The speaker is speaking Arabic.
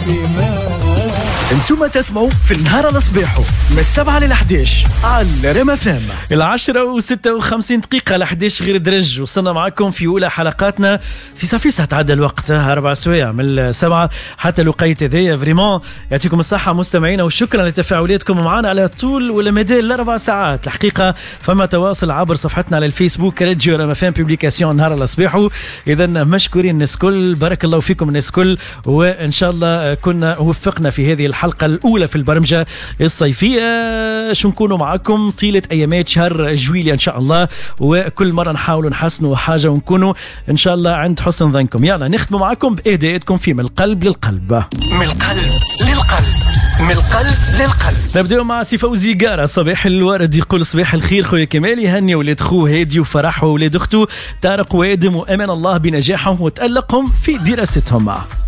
انتم تسمعوا في النهار الصباحو من 7 ل 11 على ريم اف ام. 10:56 على 11 غير درج. وصلنا معكم في اولى حلقاتنا في صفيسه. تعدى الوقت 4 سوايع من 7 حتى الوقيت هذايا. فريمون يعطيكم الصحه مستمعينا وشكرا لتفاعلاتكم معنا على طول ولا مدى الاربع ساعات. الحقيقه فما تواصل عبر صفحتنا على الفيسبوك راديو ريم اف ام بوبليكاسيون نهار الصباحو. اذا مشكورين الناس الكل، بارك الله فيكم الناس الكل، وان شاء الله كنا وفقنا في هذه الحلقة الأولى في البرمجة الصيفية. شو نكونوا معكم طيلة أيامات شهر جويلية إن شاء الله، وكل مرة نحاولوا نحسنوا حاجة ونكونوا إن شاء الله عند حسن ظنكم. يلا نختم معكم بإهداءاتكم في من القلب للقلب. من القلب للقلب، من القلب للقلب. نبدأ مع سي فوزي قارة. صباح الورد يقول صباح الخير خويا كمال، يهني ولاد خوه هادي وفرح وولاد أخته طارق وادم وأمان الله بنجاحهم وتألقهم في دراستهم.